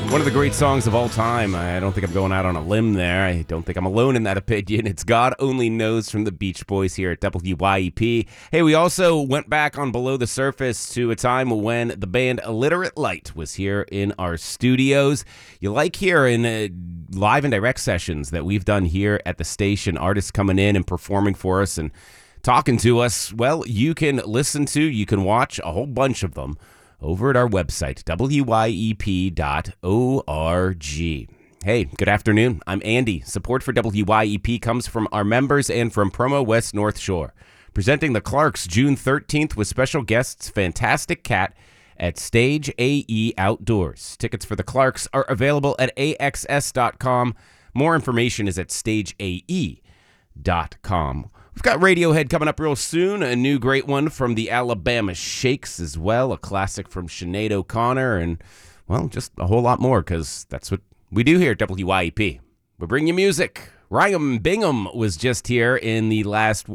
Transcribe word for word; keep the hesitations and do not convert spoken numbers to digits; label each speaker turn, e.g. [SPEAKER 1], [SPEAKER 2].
[SPEAKER 1] One of the great songs of all time. I don't think I'm going out on a limb there. I don't think I'm alone in that opinion. It's God Only Knows from the Beach Boys here at W Y E P. Hey, we also went back on Below the Surface to a time when the band Illiterate Light was here in our studios. You like hearing uh, live and direct sessions that we've done here at the station, artists coming in and performing for us and talking to us. Well, you can listen to, you can watch a whole bunch of them over at our website, W Y E P dot org. Hey, good afternoon. I'm Andy. Support for W Y E P comes from our members and from Promo West North Shore. Presenting the Clarks June thirteenth with special guests Fantastic Cat at Stage A E Outdoors. Tickets for the Clarks are available at A X S dot com. More information is at stage A E dot com. We've got Radiohead coming up real soon, a new great one from the Alabama Shakes as well, a classic from Sinead O'Connor, and, well, just a whole lot more, because that's what we do here at W Y E P. We bring you music. Ryan Bingham was just here in the last